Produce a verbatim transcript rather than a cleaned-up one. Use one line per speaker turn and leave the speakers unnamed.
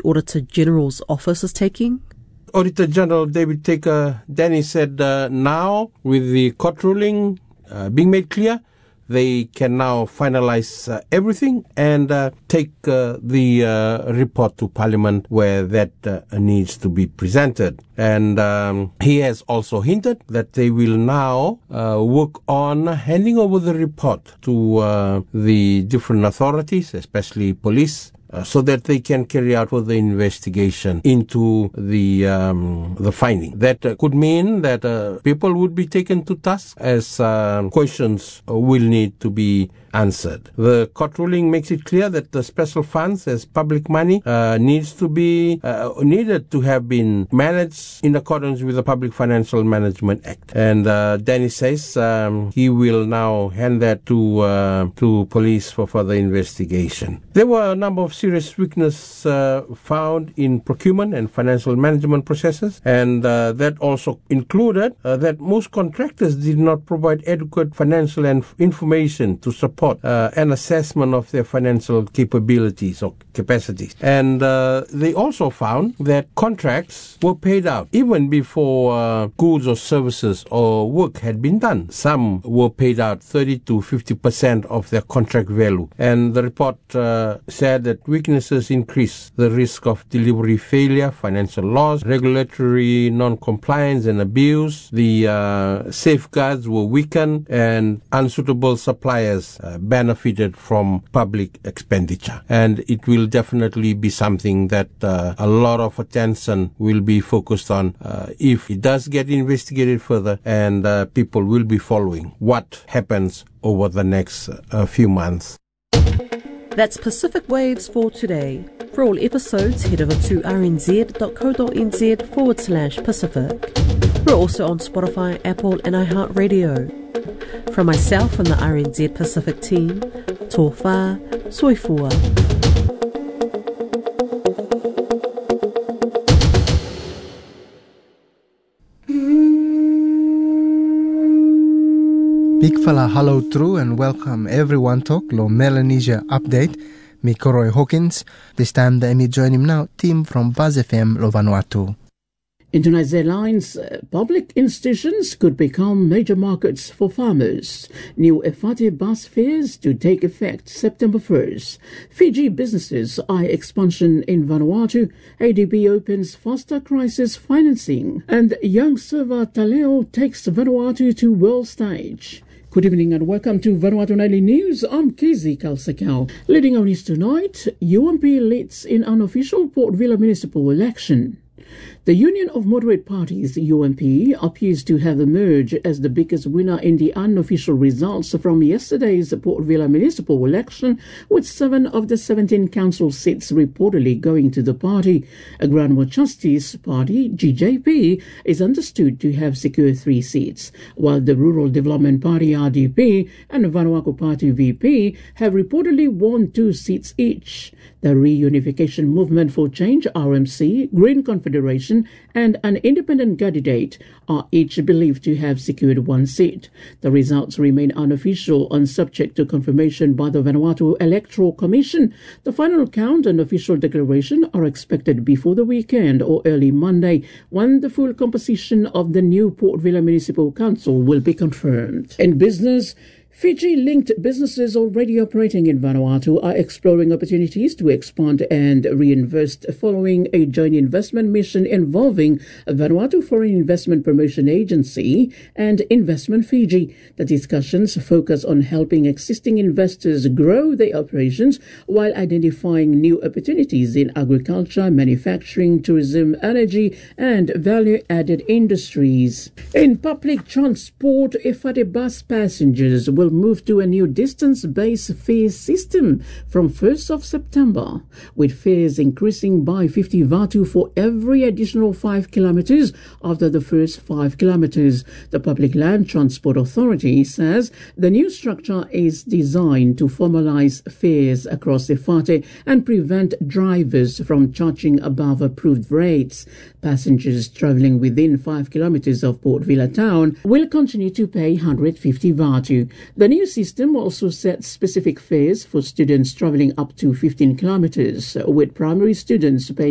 Auditor General's office is taking?
Auditor General David Taker Danny said uh, now, with the court ruling uh, being made clear, they can now finalize uh, everything and uh, take uh, the uh, report to Parliament where that uh, needs to be presented. And um, he has also hinted that they will now uh, work on handing over the report to uh, the different authorities, especially police, Uh, so that they can carry out further investigation into the um, the finding. That uh, could mean that uh, people would be taken to task as uh, questions will need to be answered. The court ruling makes it clear that the special funds as public money uh, needs to be uh, needed to have been managed in accordance with the Public Financial Management Act. And uh, Danny says um, he will now hand that to uh, to police for further investigation. There were a number of serious weaknesses uh, found in procurement and financial management processes, and uh, that also included uh, that most contractors did not provide adequate financial and information to support Uh, an assessment of their financial capabilities or capacities. And uh, they also found that contracts were paid out even before uh, goods or services or work had been done. Some were paid out thirty to fifty percent of their contract value. And the report uh, said that weaknesses increase the risk of delivery failure, financial loss, regulatory non-compliance and abuse. The uh, safeguards were weakened, and unsuitable suppliers uh, benefited from public expenditure. And it will definitely be something that uh, a lot of attention will be focused on uh, if it does get investigated further, and uh, people will be following what happens over the next uh, few months.
That's Pacific Waves for today. For all episodes, head over to rnz.co.nz forward slash Pacific. We're also on Spotify, Apple and iHeartRadio. From myself and the R N Z Pacific team, tō whā, soifua.
Big fella hello true and welcome everyone to Lo Melanesia Update. Me Koroi Hawkins. This time the me join him now, team from Buzz F M Lo Vanuatu.
International Airlines uh, public institutions could become major markets for farmers. New E F A T E bus fares to take effect September first. Fiji businesses eye expansion in Vanuatu. A D B opens faster crisis financing. And young server Taleo takes Vanuatu to world stage. Good evening and welcome to Vanuatu Nightly News. I'm Kizzy Kalsakau. Leading our news tonight, U M P leads in unofficial Port Vila municipal election. The Union of Moderate Parties, U M P, appears to have emerged as the biggest winner in the unofficial results from yesterday's Port Vila municipal election, with seven of the seventeen council seats reportedly going to the party. A Granville Justice Party, G J P, is understood to have secured three seats, while the Rural Development Party, R D P, and the Vanuatu Party, V P, have reportedly won two seats each. The Reunification Movement for Change, R M C, Green Confederation, and an independent candidate are each believed to have secured one seat. The results remain unofficial and subject to confirmation by the Vanuatu Electoral Commission. The final count and official declaration are expected before the weekend or early Monday, when the full composition of the new Port Vila Municipal Council will be confirmed. In business, Fiji-linked businesses already operating in Vanuatu are exploring opportunities to expand and reinvest following a joint investment mission involving Vanuatu Foreign Investment Promotion Agency and Investment Fiji. The discussions focus on helping existing investors grow their operations while identifying new opportunities in agriculture, manufacturing, tourism, energy, and value-added industries. In public transport, E F A T E bus passengers will move to a new distance-based fare system from first of September, with fares increasing by fifty Vatu for every additional five kilometers after the first five kilometers. The Public Land Transport Authority says the new structure is designed to formalize fares across E F A T E and prevent drivers from charging above approved rates. Passengers travelling within five kilometers of Port Vila town will continue to pay one hundred fifty Vatu. The new system also sets specific fares for students travelling up to fifteen kilometers, with primary students paying